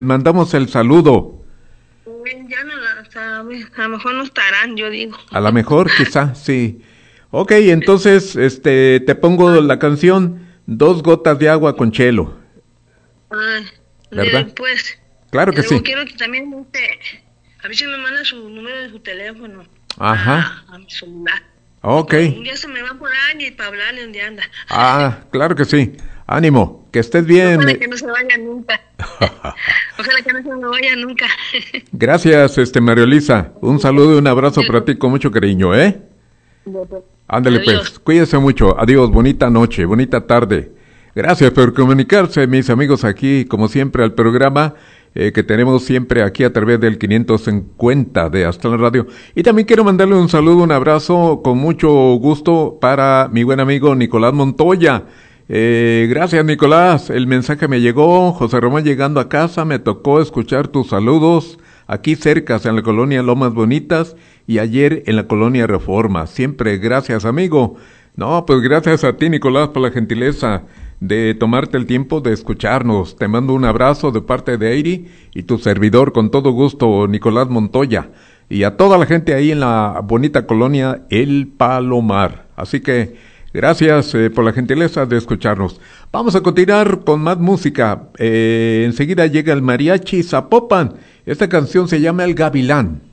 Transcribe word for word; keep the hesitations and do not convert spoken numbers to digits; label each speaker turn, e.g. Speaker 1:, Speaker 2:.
Speaker 1: mandamos el saludo.
Speaker 2: Pues ya no, la- o sea, a lo mejor no estarán, yo digo.
Speaker 1: A lo mejor, quizá, sí. Ok, entonces, este, te pongo la canción Dos gotas de agua con Chelo,
Speaker 2: Ay,
Speaker 1: ¿verdad?
Speaker 2: después.
Speaker 1: Claro
Speaker 2: Y
Speaker 1: que
Speaker 2: luego
Speaker 1: sí.
Speaker 2: quiero que también, este, a ver si me manda su número de su teléfono
Speaker 1: Ajá,
Speaker 2: a, a mi celular.
Speaker 1: ok.
Speaker 2: Porque un día se me va por ahí y para hablarle dónde anda.
Speaker 1: Ah, claro que sí. Ánimo, que estés
Speaker 2: Ojalá
Speaker 1: bien.
Speaker 2: que no se vaya nunca. Ojalá que no se me vaya nunca.
Speaker 1: Gracias, este, Mario Lisa. Un saludo y un abrazo para ti con mucho cariño, ¿eh? Ándale pues,
Speaker 2: Adiós.
Speaker 1: cuídese mucho. Adiós, bonita noche, bonita tarde. Gracias por comunicarse, mis amigos, aquí, como siempre, al programa eh, que tenemos siempre aquí a través del quinientos cincuenta de Aztlán Radio. Y también quiero mandarle un saludo, un abrazo con mucho gusto para mi buen amigo Nicolás Montoya. Eh, gracias, Nicolás. El mensaje me llegó. José Ramón llegando a casa, me tocó escuchar tus saludos aquí cerca, en la colonia Lomas Bonitas, y ayer en la colonia Reforma. Siempre gracias, amigo. No, pues gracias a ti, Nicolás, por la gentileza de tomarte el tiempo de escucharnos. Te mando un abrazo de parte de Eiri y tu servidor, con todo gusto, Nicolás Montoya. Y a toda la gente ahí en la bonita colonia El Palomar. Así que gracias eh, por la gentileza de escucharnos. Vamos a continuar con más música. Eh, enseguida llega el Mariachi Zapopan. Esta canción se llama El Gavilán.